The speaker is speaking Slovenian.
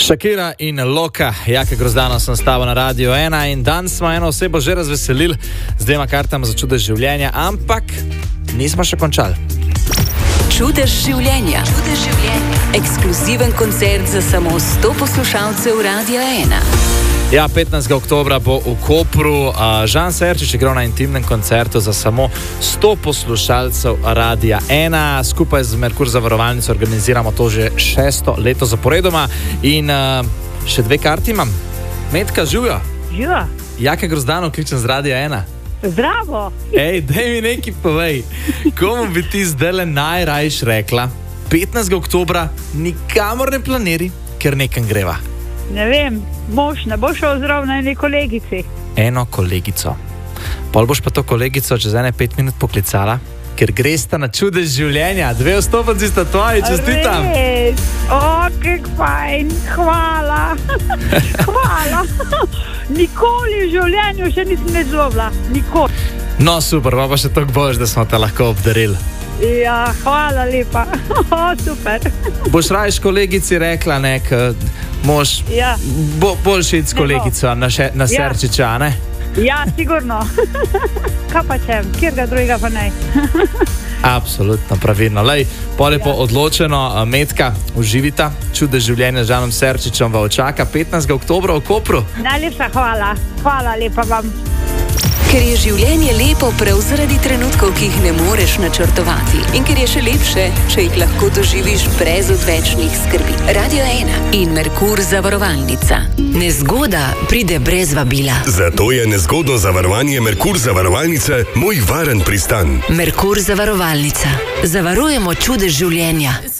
Shakira in Loka, Jaka Grozdano sem stava na Radio 1 in danes smo eno osebo že razveselili z 2 kartama za čudež življenja, ampak nismo še končali. Čudež življenja. Ekskluziven koncert za samo 100 poslušalcev Radio 1. Ja, 15. oktobra bo v Kopru Žan Serčič igral na intimnem koncertu za samo 100 poslušalcev Radia 1. Skupaj z Merkur zavarovalnico organiziramo to že 6. leto zaporedoma in še 2 karti imam. Metka, živjo? Živa. Jaka Grozdano, kličem z Radia 1. Zdravo. Ej, daj mi nekaj povej. Komu bi ti zdaj najrajš rekla 15. oktobra nikamor ne planiri, ker nekam greva? Ne vem, mož ne bo šel zdrav na eni kolegici. Eno kolegico. Pol boš pa to kolegico čez 5 minut poklicala, ker gresta na čudež življenja. 2 vstopnici sta tvoji, čestitam. Res? O, kak fajn, hvala. Hvala. Nikoli v življenju še nisem ne zlobila. Nikoli. No super, pa še toliko boš, da smo te lahko obdarili. Ja, hvala lepa. O, super. Boš rajš kolegici rekla, mož Ja. Boljši iti s kolegico na Serčiča, ne? Ja, sigurno. Kaj pa čem, kjer ga drugega pa ne? Absolutno, pravilno. Lej, polepo odločeno, Metka, uživita. Čudež življenja z Žanom Serčičem v očaka 15. oktobra v Kopru. Najlepša hvala. Hvala lepa vam. Ker je življenje lepo prav zaradi trenutkov, ki jih ne moreš načrtovati. In ker je še lepše, če jih lahko doživiš brez odvečnih skrbi. Radio 1 in Merkur zavarovalnica. Nezgoda pride brez vabila. Zato je nezgodno zavarovanje Merkur zavarovalnice moj varen pristan. Merkur zavarovalnica. Zavarujemo čudež življenja.